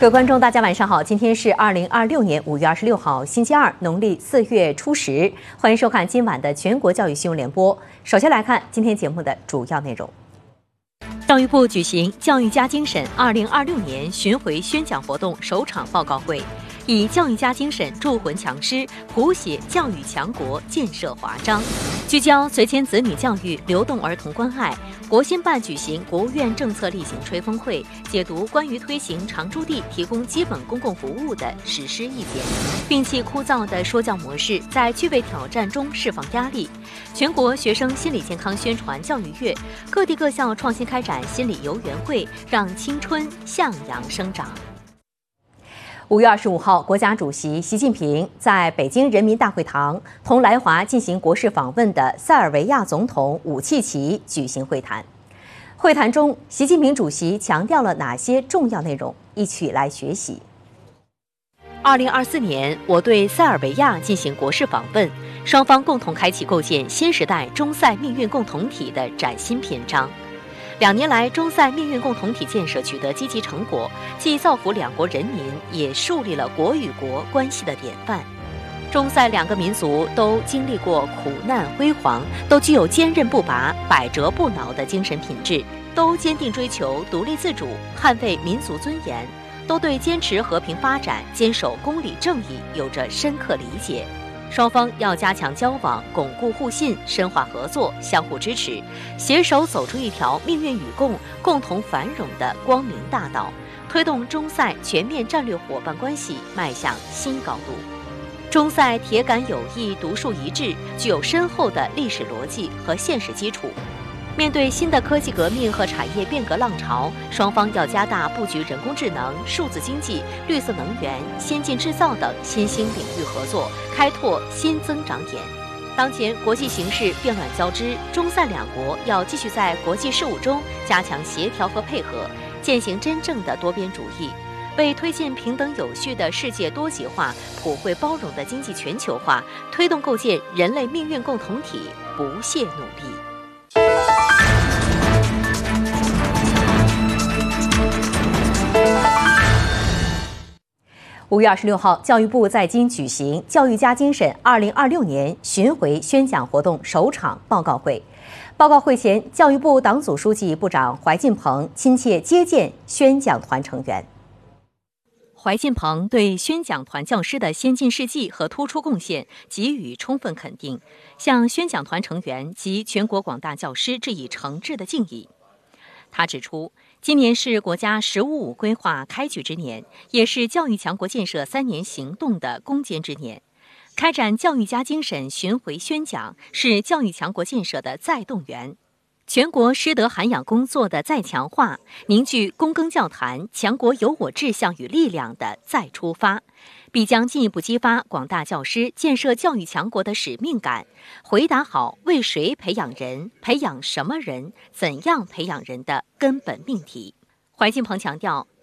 各位观众，大家晚上好！今天是2026年5月26号，星期二，农历4月初10。欢迎收看今晚的全国教育新闻联播。首先来看今天节目的主要内容。教育部举行教育家精神2026年巡回宣讲活动首场报告会，以教育家精神铸魂强师，谱写教育强国建设华章，聚焦随迁子女教育、流动儿童关爱。国新办举行国务院政策例行吹风会，解读关于推行常住地提供基本公共服务的实施意见，摒弃枯燥的说教模式，在具备挑战中释放压力。全国学生心理健康宣传教育月，各地各校创新开展心理游园会，让青春向阳生长。5月25号，国家主席习近平在北京人民大会堂同来华进行国事访问的塞尔维亚总统武契奇举行会谈。会谈中，习近平主席强调了哪些重要内容？一起来学习。2024年，我对塞尔维亚进行国事访问，双方共同开启构建新时代中塞命运共同体的崭新篇章。2年来，中塞命运共同体建设取得积极成果，既造福两国人民，也树立了国与国关系的典范。中塞两个民族都经历过苦难辉煌，都具有坚韧不拔、百折不挠的精神品质，都坚定追求独立自主、捍卫民族尊严，都对坚持和平发展、坚守公理正义有着深刻理解。双方要加强交往，巩固互信，深化合作，相互支持，携手走出一条命运与共、共同繁荣的光明大道，推动中塞全面战略伙伴关系迈向新高度。中塞铁杆友谊独树一帜，具有深厚的历史逻辑和现实基础。面对新的科技革命和产业变革浪潮，双方要加大布局人工智能、数字经济、绿色能源、先进制造等新兴领域合作，开拓新增长点。当前国际形势变乱交织，中塞两国要继续在国际事务中加强协调和配合，践行真正的多边主义，为推进平等有序的世界多极化、普惠包容的经济全球化，推动构建人类命运共同体不懈努力。5月26号，教育部在京举行教育家精神2026年巡回宣讲活动首场报告会。报告会前，教育部党组书记、部长怀进鹏亲切接见宣讲团成员。怀进鹏对宣讲团教师的先进事迹和突出贡献给予充分肯定，向宣讲团成员及全国广大教师致以诚挚的敬意。他指出，今年是国家“十五五”规划开局之年，也是教育强国建设3年行动的攻坚之年。开展教育家精神巡回宣讲，是教育强国建设的再动员，全国师德涵养工作的再强化，凝聚躬耕教坛、强国有我志向与力量的再出发，必将进一步激发广大教师建设教育强国的使命感，回答好为谁培养人、培养什么人、怎样培养人的根本命题。怀进鹏强调，